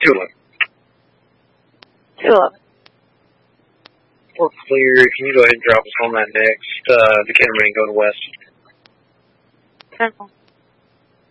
211. 211. We're clear. Can you go ahead and drop us on that next Decatur main going west? 10-4.